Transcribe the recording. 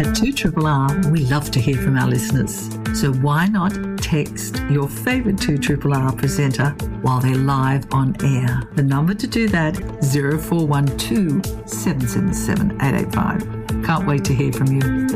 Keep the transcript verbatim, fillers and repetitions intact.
At two R R R, we love to hear from our listeners. So why not text your favourite two R R R presenter while they're live on air? The number to do that, zero four one two, seven seven seven, eight eight five. Can't wait to hear from you.